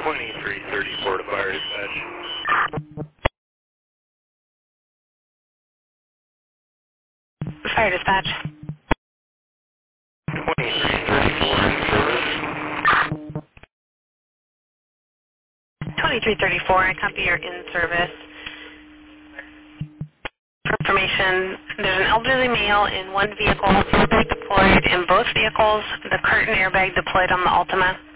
2334 to fire dispatch. Fire dispatch. 2334 in service. 2334, I copy your in-service. For information, there's an elderly male in one vehicle, airbag deployed in both vehicles, the curtain airbag deployed on the Altima.